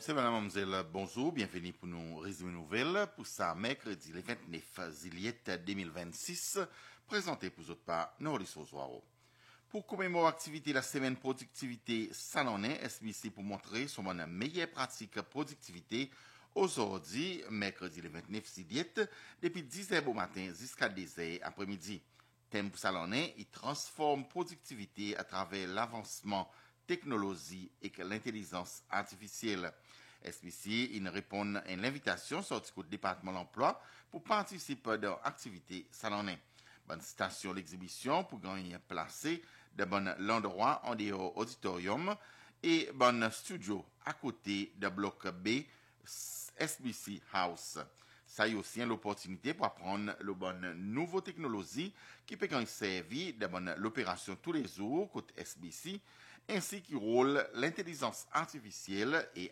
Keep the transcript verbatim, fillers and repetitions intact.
C'est madame mademoiselle, bonjour, bienvenue pour nous résumer nouvelles pour ça mercredi le vingt-neuf juillet deux mille vingt-six, présenté pour votre part Norris Ozoaro. Pour commémorer l'activité la semaine productivité salonnée, S B C pour montrer son meilleure pratique productivité aujourd'hui, mercredi le vingt-neuf juillet, depuis dix heures au matin jusqu'à dix heures après-midi. Thème pour salonnée, il transforme productivité à travers l'avancement technologie et l'intelligence artificielle. S B C il répond à une invitation sortie du département de l'emploi pour participer dans l'activité salonnée. Bonne station l'exhibition pour gagner placé de bon l'endroit en dehors auditorium et bon studio à côté de bloc B S B C House. Ça y a aussi l'opportunité pour apprendre le bon nouveau technologie qui peut servir de bonne l'opération tous les jours côté S B C ainsi que rôle l'intelligence artificielle et